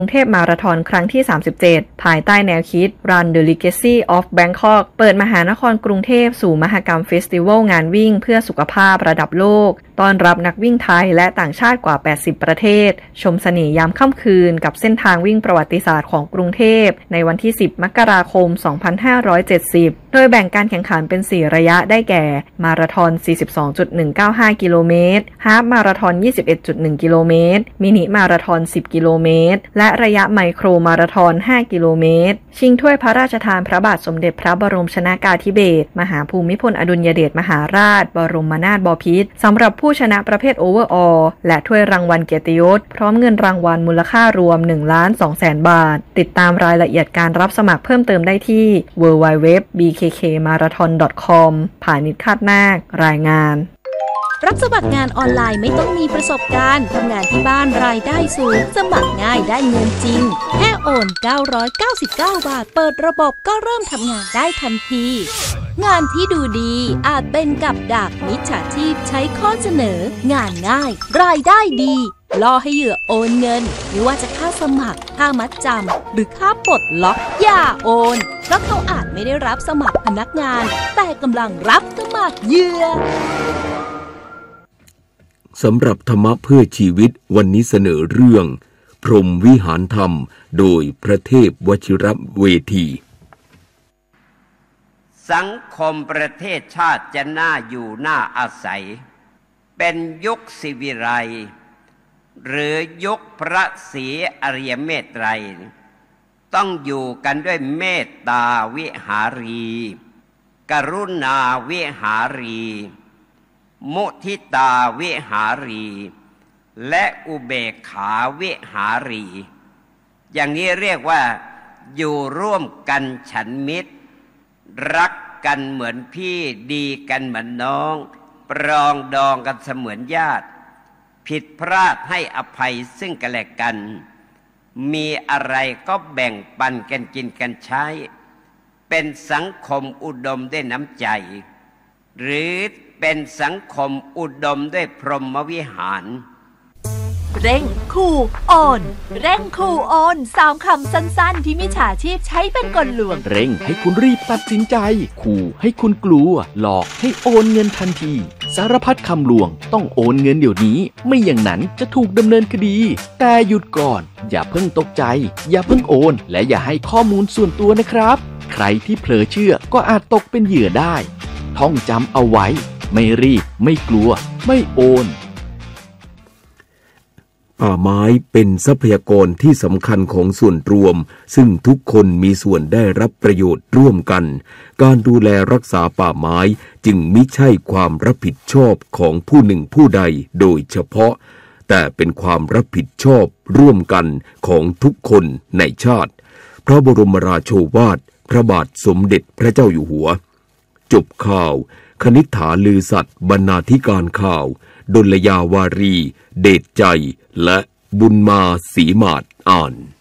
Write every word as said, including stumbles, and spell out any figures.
กรุงเทพมาราธอนครั้งที่สามสิบเจ็ดภายใต้แนวคิด Run the Legacy of Bangkok เปิดมหานครกรุงเทพสู่มหกรรมเฟสติวัลงานวิ่งเพื่อสุขภาพระดับโลกต้อนรับนักวิ่งไทยและต่างชาติกว่าแปดสิบประเทศชมเสน่ห์ยามค่ำคืนกับเส้นทางวิ่งประวัติศาสตร์ของกรุงเทพในวันที่สิบมกราคมสองพันห้าร้อยเจ็ดสิบโดยแบ่งการแข่งขันเป็นสี่ระยะได้แก่มาราธอน สี่สิบสองจุดหนึ่งเก้าห้า กิโลเมตรฮาล์ฟมาราธอน ยี่สิบเอ็ดจุดหนึ่ง กิโลเมตรมินิมาราธอน สิบ กิโลเมตรและระยะไมโครมาราธอน ห้า กิโลเมตรชิงถ้วยพระราชทานพระบาทสมเด็จพระบรมชนกาธิเบศรมหาภูมิพลอดุลยเดชมหาราชบรมนาถบพิตรสำหรับผู้ชนะประเภทโอเวอร์ออลและถ้วยรางวัลเกียรติยศพร้อมเงินรางวัลมูลค่ารวม หนึ่งล้านสองแสน บาทติดตามรายละเอียดการรับสมัครเพิ่มเติมได้ที่ ดับเบิลยู ดับเบิลยู ดับเบิลยู ดอท บี เค เค มาราธอน ดอท คอม ผานิช คาดนาครายงานรับสมัครงานออนไลน์ไม่ต้องมีประสบการณ์ทำงานที่บ้านรายได้สูงสมัครง่ายได้เงินจริงแค่โอนเก้าร้อยเก้าสิบเก้าบาทเปิดระบบก็เริ่มทำงานได้ทันทีงานที่ดูดีอาจเป็นกับดักมิจฉาชีพใช้ข้อเสนองานง่ายรายได้ดีล่อให้เหยื่อโอนเงินไม่ว่าจะค่าสมัครค่ามัดจำหรือค่าปลดล็อกอย่าโอนเพราะเขาอาจไม่ได้รับสมัครพนักงานแต่กำลังรับสมัครเหยื่อสำหรับธรรมะเพื่อชีวิตวันนี้เสนอเรื่องพรหมวิหารธรรมโดยพระเทพวชิรเวทีสังคมประเทศชาติจะน่าอยู่น่าอาศัยเป็นยุคศิวิไลย์หรือยุคพระศรีอริยเมตไตรต้องอยู่กันด้วยเมตตาวิหารีกรุณาวิหารีมุทิตาวิหารีและอุเบกขาวิหารีอย่างนี้เรียกว่าอยู่ร่วมกันฉันมิตรรักกันเหมือนพี่ดีกันเหมือนน้องปรองดองกันเสมือนญาติผิดพลาดให้อภัยซึ่งกันและกันมีอะไรก็แบ่งปันกันกินกันใช้เป็นสังคมอุดมด้วยน้ำใจหรือเป็นสังคมอุดมด้วยพรหมวิหารเร่งขู่โอนเร่งขู่โอนสามคำสั้นๆที่มิจฉาชีพใช้เป็นกลลวงเร่งให้คุณรีบตัดสินใจขู่ให้คุณกลัวหลอกให้โอนเงินทันทีสารพัดคำลวงต้องโอนเงินเดี๋ยวนี้ไม่อย่างนั้นจะถูกดำเนินคดีแต่หยุดก่อนอย่าเพิ่งตกใจอย่าเพิ่งโอนและอย่าให้ข้อมูลส่วนตัวนะครับใครที่เผลอเชื่อก็อาจตกเป็นเหยื่อได้ท่องจำเอาไว้ไม่รีบไม่กลัวไม่โอนป่าไม้เป็นทรัพยากรที่สำคัญของส่วนรวมซึ่งทุกคนมีส่วนได้รับประโยชน์ร่วมกันการดูแลรักษาป่าไม้จึงมิใช่ความรับผิดชอบของผู้หนึ่งผู้ใดโดยเฉพาะแต่เป็นความรับผิดชอบร่วมกันของทุกคนในชาติพระบรมราโชวาทพระบาทสมเด็จพระเจ้าอยู่หัวจบข่าวคณิษฐาลือสัตย์บรรณาธิการข่าวดลยาวารีเดชใจและบุญมาศรีมาศอ่าน